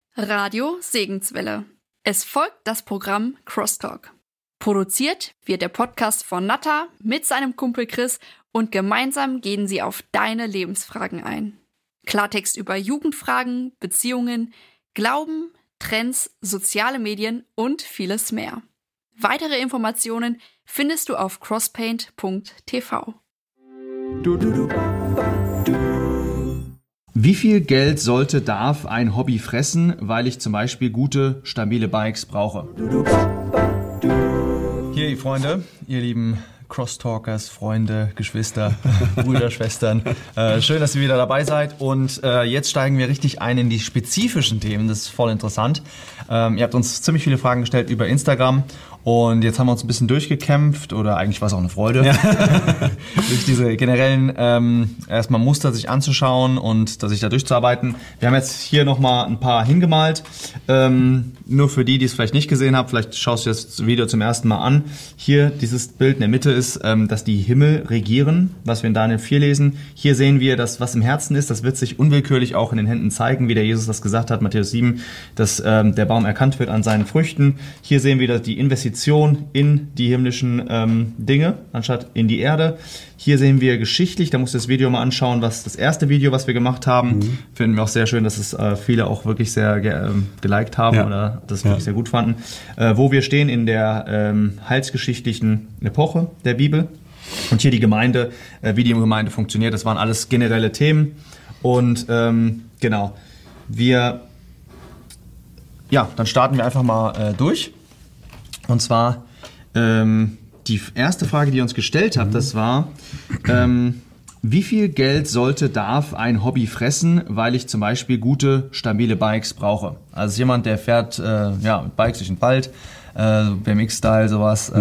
Radio Segenswelle. Es folgt das Programm Crosstalk. Produziert wird der Podcast von Natta mit seinem Kumpel Chris und gemeinsam gehen sie auf deine Lebensfragen ein. Klartext über Jugendfragen, Beziehungen, Glauben, Trends, soziale Medien und vieles mehr. Weitere Informationen findest du auf crosspaint.tv. Wie viel Geld darf ein Hobby fressen, weil ich zum Beispiel gute, stabile Bikes brauche? Hier, ihr Freunde, ihr lieben Crosstalkers, Freunde, Geschwister, Brüder, Schwestern. Schön, dass ihr wieder dabei seid. Und jetzt steigen wir richtig ein in die spezifischen Themen. Das ist voll interessant. Ihr habt uns ziemlich viele Fragen gestellt über Instagram. Und jetzt haben wir uns ein bisschen durchgekämpft, oder eigentlich war es auch eine Freude, durch diese generellen erstmal Muster sich anzuschauen und sich da durchzuarbeiten. Wir haben jetzt hier nochmal ein paar hingemalt. Nur für die es vielleicht nicht gesehen haben, vielleicht schaust du das Video zum ersten Mal an. Hier, dieses Bild in der Mitte ist, dass die Himmel regieren, was wir in Daniel 4 lesen. Hier sehen wir, dass was im Herzen ist, das wird sich unwillkürlich auch in den Händen zeigen, wie der Jesus das gesagt hat, Matthäus 7, dass der Baum erkannt wird an seinen Früchten. Hier sehen wir, dass die Investition in die himmlischen Dinge, anstatt in die Erde. Hier sehen wir geschichtlich, da musst du das Video mal anschauen, was das erste Video, was wir gemacht haben. Finden wir auch sehr schön, dass es viele auch wirklich sehr geliked haben oder das wirklich sehr gut fanden. Wo wir stehen in der heilsgeschichtlichen Epoche der Bibel. Und hier die Gemeinde, wie die Gemeinde funktioniert, das waren alles generelle Themen. Und genau, dann starten wir einfach mal durch. Und zwar die erste Frage, die ihr uns gestellt habt, das war, wie viel Geld darf ein Hobby fressen, weil ich zum Beispiel gute, stabile Bikes brauche? Also jemand, der fährt mit Bikes durch den Wald, BMX-Style, sowas.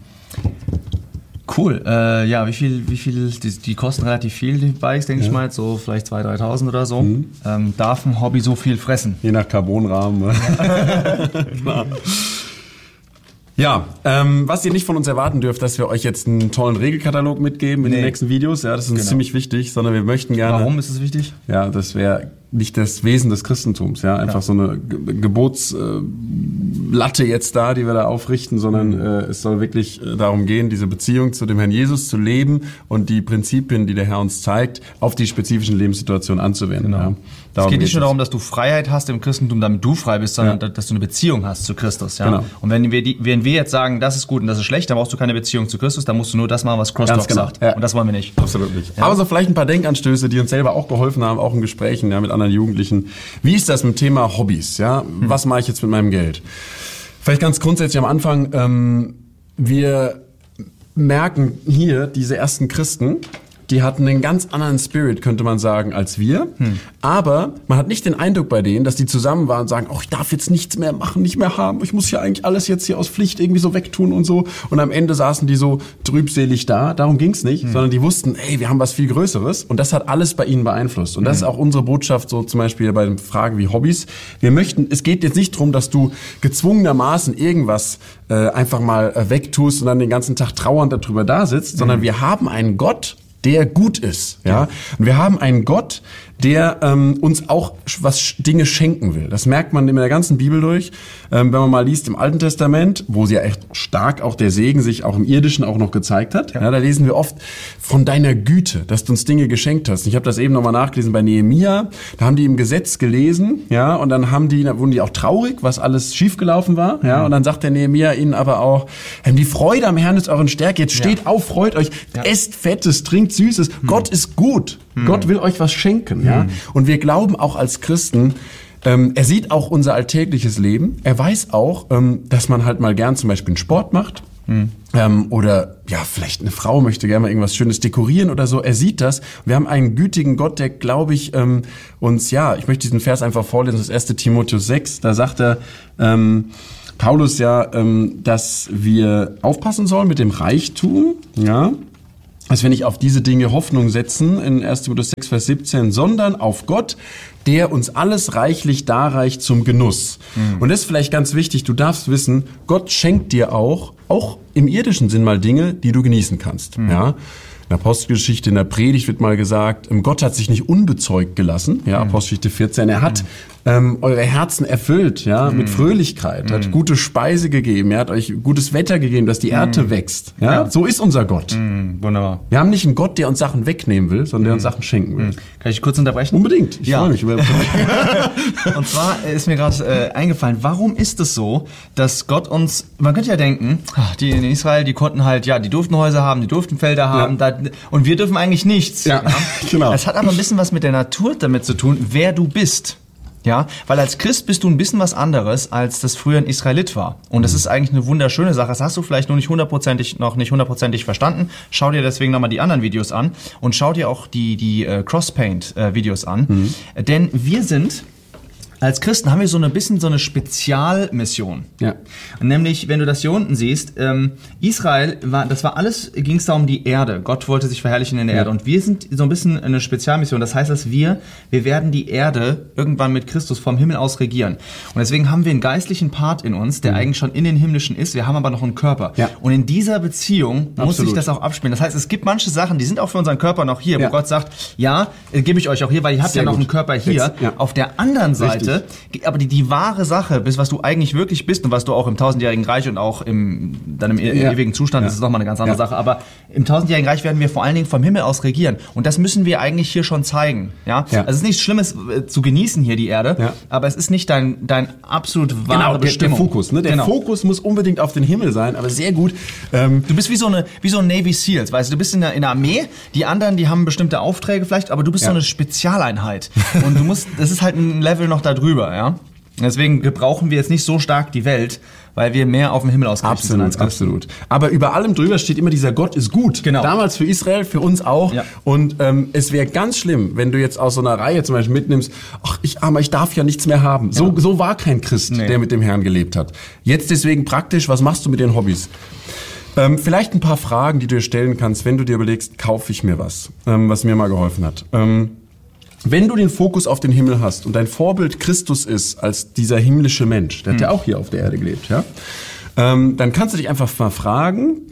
Cool. Wie viel, die kosten relativ viel, die Bikes, denke ich mal, so vielleicht 2.000, 3.000 oder so. Darf ein Hobby so viel fressen? Je nach Carbonrahmen. Klar. Ja, was ihr nicht von uns erwarten dürft, dass wir euch jetzt einen tollen Regelkatalog mitgeben in den nächsten Videos. Ja, das ist uns ziemlich wichtig, sondern wir möchten gerne... Warum ist es wichtig? Ja, das wäre nicht das Wesen des Christentums, ja, einfach so eine Gebotslatte jetzt da, die wir da aufrichten, sondern es soll wirklich darum gehen, diese Beziehung zu dem Herrn Jesus zu leben und die Prinzipien, die der Herr uns zeigt, auf die spezifischen Lebenssituationen anzuwenden. Genau. Ja. Es geht nicht nur darum, dass du Freiheit hast im Christentum, damit du frei bist, sondern dass du eine Beziehung hast zu Christus. Ja? Genau. Und wenn wir jetzt sagen, das ist gut und das ist schlecht, dann brauchst du keine Beziehung zu Christus, dann musst du nur das machen, was Crosstalk sagt. Ja. Und das wollen wir nicht. Absolut nicht. Ja. Aber so vielleicht ein paar Denkanstöße, die uns selber auch geholfen haben, auch in Gesprächen mit anderen Jugendlichen. Wie ist das mit dem Thema Hobbys? Ja? Was mache ich jetzt mit meinem Geld? Vielleicht ganz grundsätzlich am Anfang, wir merken hier, diese ersten Christen, die hatten einen ganz anderen Spirit, könnte man sagen, als wir. Aber man hat nicht den Eindruck bei denen, dass die zusammen waren und sagen, ich darf jetzt nichts mehr machen, nicht mehr haben. Ich muss ja eigentlich alles jetzt hier aus Pflicht irgendwie so wegtun und so. Und am Ende saßen die so trübselig da. Darum ging's nicht, sondern die wussten, wir haben was viel Größeres. Und das hat alles bei ihnen beeinflusst. Und das ist auch unsere Botschaft, so zum Beispiel bei den Fragen wie Hobbys. Es geht jetzt nicht darum, dass du gezwungenermaßen irgendwas einfach mal wegtust und dann den ganzen Tag trauernd darüber da sitzt, sondern wir haben einen Gott, der gut ist, ja. Und wir haben einen Gott, der uns auch Dinge schenken will. Das merkt man in der ganzen Bibel durch. Wenn man mal liest im Alten Testament, wo sie ja echt stark auch der Segen sich auch im Irdischen auch noch gezeigt hat, da lesen wir oft von deiner Güte, dass du uns Dinge geschenkt hast. Ich habe das eben nochmal nachgelesen bei Nehemia. Da haben die im Gesetz gelesen, ja, und dann wurden die auch traurig, was alles schiefgelaufen war, ja, und dann sagt der Nehemia ihnen aber auch, die Freude am Herrn ist euren Stärke. Jetzt steht auf, freut euch, esst Fettes, trinkt Süßes. Gott ist gut. Gott will euch was schenken, ja. Und wir glauben auch als Christen, er sieht auch unser alltägliches Leben. Er weiß auch, dass man halt mal gern zum Beispiel einen Sport macht. Oder vielleicht eine Frau möchte gerne mal irgendwas Schönes dekorieren oder so. Er sieht das. Wir haben einen gütigen Gott, der, glaube ich, uns, ich möchte diesen Vers einfach vorlesen, das 1. Timotheus 6, da sagt er, Paulus dass wir aufpassen sollen mit dem Reichtum, ja, dass wir nicht auf diese Dinge Hoffnung setzen, in 1. Timotheus 6, Vers 17, sondern auf Gott, der uns alles reichlich darreicht zum Genuss. Und das ist vielleicht ganz wichtig, du darfst wissen, Gott schenkt dir auch im irdischen Sinn mal Dinge, die du genießen kannst. Ja? In der Apostelgeschichte, in der Predigt wird mal gesagt, Gott hat sich nicht unbezeugt gelassen, Apostelgeschichte 14, er hat eure Herzen erfüllt, ja, mit Fröhlichkeit, hat gute Speise gegeben, er hat euch gutes Wetter gegeben, dass die Ernte wächst. Ja? So ist unser Gott. Wunderbar. Wir haben nicht einen Gott, der uns Sachen wegnehmen will, sondern der uns Sachen schenken will. Kann ich kurz unterbrechen? Unbedingt. Ich freue mich. Und zwar ist mir gerade eingefallen, warum ist es so, dass Gott uns, man könnte ja denken, die in Israel, die konnten halt, die durften Häuser haben, die durften Felder haben, und wir dürfen eigentlich nichts. Ja, genau. Es hat aber ein bisschen was mit der Natur damit zu tun, wer du bist. Ja, weil als Christ bist du ein bisschen was anderes, als das früher ein Israelit war. Und das ist eigentlich eine wunderschöne Sache. Das hast du vielleicht noch nicht hundertprozentig verstanden. Schau dir deswegen nochmal die anderen Videos an und schau dir auch die Crosspaint-Videos an. Denn wir sind... Als Christen haben wir so eine Spezialmission. Ja. Nämlich, wenn du das hier unten siehst, Israel ging es da um die Erde. Gott wollte sich verherrlichen in der Erde. Und wir sind so ein bisschen eine Spezialmission. Das heißt, dass wir werden die Erde irgendwann mit Christus vom Himmel aus regieren. Und deswegen haben wir einen geistlichen Part in uns, der eigentlich schon in den himmlischen ist. Wir haben aber noch einen Körper. Ja. Und in dieser Beziehung muss sich das auch abspielen. Das heißt, es gibt manche Sachen, die sind auch für unseren Körper noch hier, wo Gott sagt, gebe ich euch auch hier, weil ihr habt ja noch einen Körper hier. Ja. Auf der anderen Seite, aber die wahre Sache, was du eigentlich wirklich bist und was du auch im 1000-jährigen Reich und auch im ewigen Zustand, das ist nochmal eine ganz andere Sache, aber im 1000-jährigen Reich werden wir vor allen Dingen vom Himmel aus regieren und das müssen wir eigentlich hier schon zeigen. Ja? Also es ist nichts Schlimmes zu genießen hier die Erde, aber es ist nicht dein absolut wahre Bestimmung. Der Fokus, ne? Der Fokus muss unbedingt auf den Himmel sein, aber sehr gut. Du bist wie so ein Navy Seals, weißt du, bist in der Armee, die anderen, die haben bestimmte Aufträge vielleicht, aber du bist so eine Spezialeinheit und das ist halt ein Level noch da drüber, ja. Deswegen gebrauchen wir jetzt nicht so stark die Welt, weil wir mehr auf dem Himmel ausgerichtet sind als Christen. Absolut. Aber über allem drüber steht immer dieser Gott ist gut. Genau. Damals für Israel, für uns auch. Ja. Und es wäre ganz schlimm, wenn du jetzt aus so einer Reihe zum Beispiel mitnimmst, ach, ich darf ja nichts mehr haben. So war kein Christ, der mit dem Herrn gelebt hat. Jetzt deswegen praktisch, was machst du mit den Hobbys? Vielleicht ein paar Fragen, die du dir stellen kannst, wenn du dir überlegst, kaufe ich mir was mir mal geholfen hat. Wenn du den Fokus auf den Himmel hast und dein Vorbild Christus ist als dieser himmlische Mensch, der hat ja auch hier auf der Erde gelebt, ja, dann kannst du dich einfach mal fragen,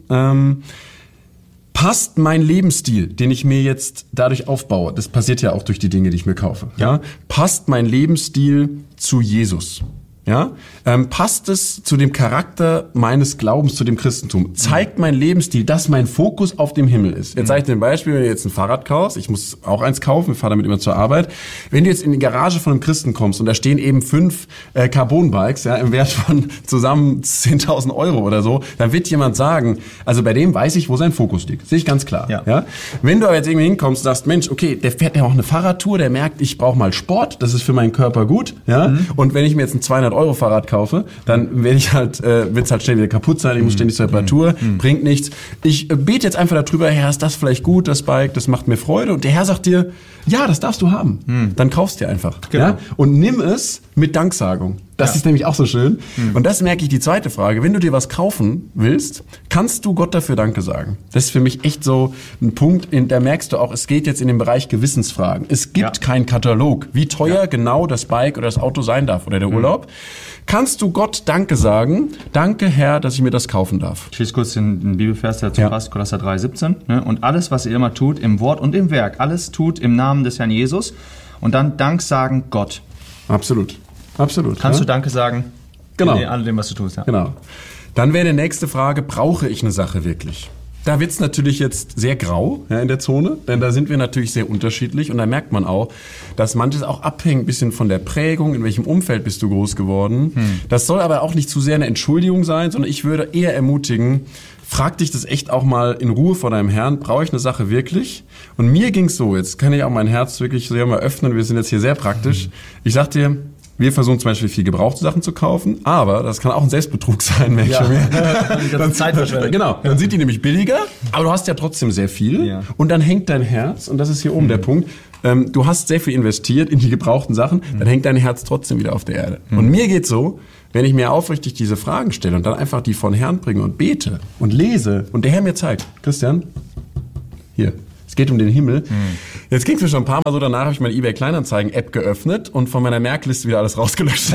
passt mein Lebensstil, den ich mir jetzt dadurch aufbaue, das passiert ja auch durch die Dinge, die ich mir kaufe, ja, passt mein Lebensstil zu Jesus? Ja, passt es zu dem Charakter meines Glaubens, zu dem Christentum? Zeigt mein Lebensstil, dass mein Fokus auf dem Himmel ist? Jetzt sage ich dir ein Beispiel, wenn du jetzt ein Fahrrad kaufst, ich muss auch eins kaufen, ich fahre damit immer zur Arbeit. Wenn du jetzt in die Garage von einem Christen kommst und da stehen eben 5 Carbon-Bikes, ja, im Wert von zusammen 10.000 Euro oder so, dann wird jemand sagen, also bei dem weiß ich, wo sein Fokus liegt. Sehe ich ganz klar. Ja. Wenn du aber jetzt irgendwie hinkommst und sagst, Mensch, okay, der fährt ja auch eine Fahrradtour, der merkt, ich brauche mal Sport, das ist für meinen Körper gut, ja. Und wenn ich mir jetzt ein 200 Euro Fahrrad kaufe, dann werde ich wird's halt schnell wieder kaputt sein, ich muss ständig zur Reparatur, bringt nichts. Ich bete jetzt einfach darüber, Herr, ist das vielleicht gut, das Bike, das macht mir Freude und der Herr sagt dir, ja, das darfst du haben. Dann kaufst dir einfach. Genau. Ja? Und nimm es mit Danksagung. Das ist nämlich auch so schön. Und das merke ich die zweite Frage. Wenn du dir was kaufen willst, kannst du Gott dafür Danke sagen. Das ist für mich echt so ein Punkt, da merkst du auch, es geht jetzt in den Bereich Gewissensfragen. Es gibt keinen Katalog, wie teuer genau das Bike oder das Auto sein darf oder der Urlaub. Kannst du Gott Danke sagen? Danke, Herr, dass ich mir das kaufen darf. Ich lese kurz den Bibelvers, der dazu passt, Kolosser 3,17. Ne? Und alles, was ihr immer tut, im Wort und im Werk, alles tut im Namen des Herrn Jesus und dann Dank sagen Gott. Absolut. Kannst du Danke sagen? Genau. In all dem, was du tust. Ja. Genau. Dann wäre die nächste Frage, brauche ich eine Sache wirklich? Da wird's natürlich jetzt sehr grau in der Zone, denn da sind wir natürlich sehr unterschiedlich und da merkt man auch, dass manches auch abhängt ein bisschen von der Prägung, in welchem Umfeld bist du groß geworden. Das soll aber auch nicht zu sehr eine Entschuldigung sein, sondern ich würde eher ermutigen, frag dich das echt auch mal in Ruhe vor deinem Herrn, brauche ich eine Sache wirklich? Und mir ging's so, jetzt kann ich auch mein Herz wirklich sehr mal öffnen, wir sind jetzt hier sehr praktisch. Ich sag dir, wir versuchen zum Beispiel viel gebrauchte Sachen zu kaufen, aber das kann auch ein Selbstbetrug sein, merke ich mir. Dann Zeitverschwendung. Genau, dann sind die nämlich billiger, aber du hast ja trotzdem sehr viel und dann hängt dein Herz, und das ist hier oben der Punkt, du hast sehr viel investiert in die gebrauchten Sachen, dann hängt dein Herz trotzdem wieder auf der Erde. Und mir geht's so, wenn ich mir aufrichtig diese Fragen stelle und dann einfach die von Herrn bringe und bete und lese und der Herr mir zeigt, Christian, hier, es geht um den Himmel. Jetzt ging es mir schon ein paar Mal so, danach habe ich meine eBay Kleinanzeigen-App geöffnet und von meiner Merkliste wieder alles rausgelöscht.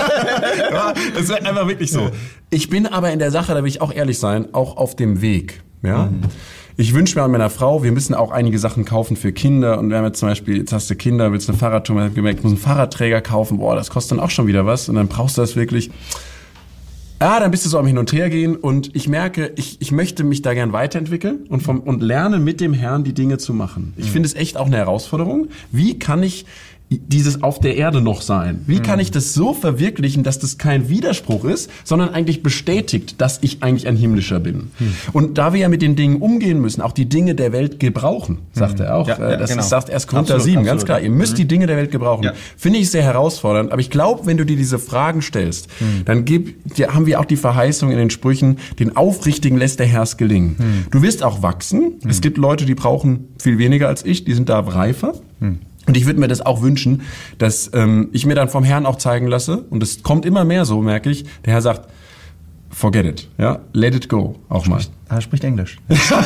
Das ist einfach wirklich so. Ich bin aber in der Sache, da will ich auch ehrlich sein, auch auf dem Weg. Ja? Ich wünsche mir an meiner Frau, wir müssen auch einige Sachen kaufen für Kinder. Und wir haben jetzt zum Beispiel, jetzt hast du Kinder, willst eine Fahrradtour, ich habe gemerkt, ich muss einen Fahrradträger kaufen. Boah, das kostet dann auch schon wieder was. Und dann brauchst du das wirklich. Ja, dann bist du so am Hin und Her gehen. Und ich merke, ich möchte mich da gern weiterentwickeln und lerne mit dem Herrn die Dinge zu machen. Ich finde es echt auch eine Herausforderung. Wie kann ich dieses auf der Erde noch sein? Wie kann ich das so verwirklichen, dass das kein Widerspruch ist, sondern eigentlich bestätigt, dass ich eigentlich ein Himmlischer bin? Und da wir ja mit den Dingen umgehen müssen, auch die Dinge der Welt gebrauchen, sagt er auch. Das sagt erst Korinther 7, ganz klar. Ihr müsst die Dinge der Welt gebrauchen. Ja. Finde ich sehr herausfordernd. Aber ich glaube, wenn du dir diese Fragen stellst, dann haben wir auch die Verheißung in den Sprüchen, den Aufrichtigen lässt der Herr's gelingen. Du wirst auch wachsen. Es gibt Leute, die brauchen viel weniger als ich, die sind da reifer. Und ich würde mir das auch wünschen, dass ich mir dann vom Herrn auch zeigen lasse, und es kommt immer mehr so, merke ich, der Herr sagt, forget it, ja, let it go, auch mal. Er spricht Englisch.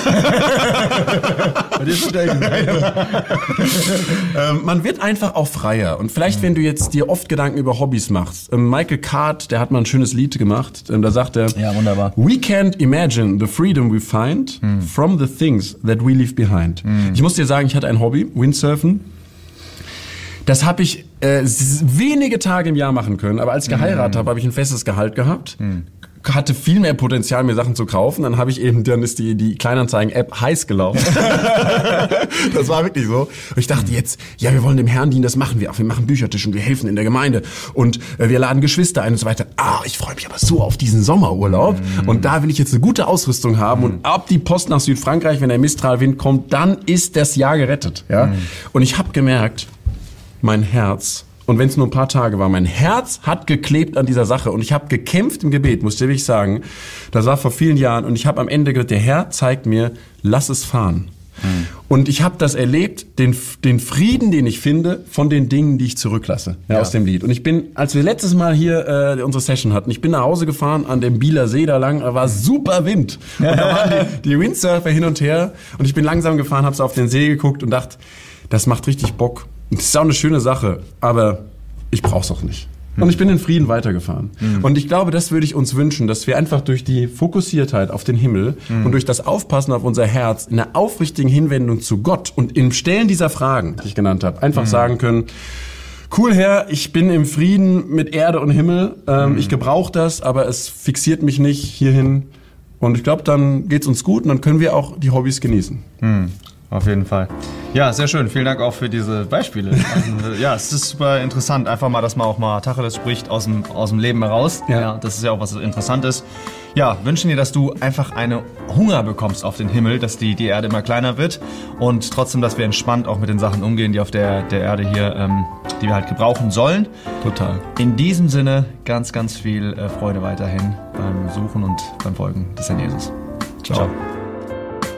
Man wird einfach auch freier. Und vielleicht, wenn du jetzt dir oft Gedanken über Hobbys machst. Michael Card, der hat mal ein schönes Lied gemacht. Da sagt er, ja, wunderbar. We can't imagine the freedom we find from the things that we leave behind. Ich muss dir sagen, ich hatte ein Hobby, Windsurfen. Das habe ich wenige Tage im Jahr machen können. Aber als ich geheiratet habe ich ein festes Gehalt gehabt. Hatte viel mehr Potenzial, mir Sachen zu kaufen. Dann ist die Kleinanzeigen-App heiß gelaufen. Das war wirklich so. Und ich dachte jetzt, ja, wir wollen dem Herrn dienen, das machen wir auch. Wir machen Büchertisch und wir helfen in der Gemeinde. Und wir laden Geschwister ein und so weiter. Ich freue mich aber so auf diesen Sommerurlaub. Und da will ich jetzt eine gute Ausrüstung haben. Und ab die Post nach Südfrankreich, wenn der Mistralwind kommt, dann ist das Jahr gerettet. Ja? Und ich habe gemerkt, mein Herz, und wenn es nur ein paar Tage war, mein Herz hat geklebt an dieser Sache und ich habe gekämpft im Gebet, muss ich wirklich sagen. Das war vor vielen Jahren und ich habe am Ende gesagt, der Herr zeigt mir, lass es fahren. Und ich habe das erlebt, den Frieden, den ich finde, von den Dingen, die ich zurücklasse aus dem Lied. Und ich bin, als wir letztes Mal hier unsere Session hatten, ich bin nach Hause gefahren an dem Bieler See da lang, da war super Wind. Und da waren die Windsurfer hin und her und ich bin langsam gefahren, habe so auf den See geguckt und dachte, das macht richtig Bock. Das ist auch eine schöne Sache, aber ich brauch's auch nicht. Und ich bin in Frieden weitergefahren. Und ich glaube, das würde ich uns wünschen, dass wir einfach durch die Fokussiertheit auf den Himmel und durch das Aufpassen auf unser Herz in einer aufrichtigen Hinwendung zu Gott und im Stellen dieser Fragen, die ich genannt habe, einfach sagen können, cool, Herr, ich bin im Frieden mit Erde und Himmel. Ich gebrauche das, aber es fixiert mich nicht hierhin. Und ich glaube, dann geht's uns gut und dann können wir auch die Hobbys genießen. Auf jeden Fall. Ja, sehr schön. Vielen Dank auch für diese Beispiele. Also, ja, es ist super interessant. Einfach mal, dass man auch mal Tacheles spricht aus dem Leben heraus. Ja, das ist ja auch was Interessantes. Ja, wünschen dir, dass du einfach eine Hunger bekommst auf den Himmel, dass die Erde immer kleiner wird und trotzdem, dass wir entspannt auch mit den Sachen umgehen, die auf der Erde hier, die wir halt gebrauchen sollen. Total. In diesem Sinne ganz, ganz viel Freude weiterhin beim Suchen und beim Folgen des Herrn Jesus. Ciao.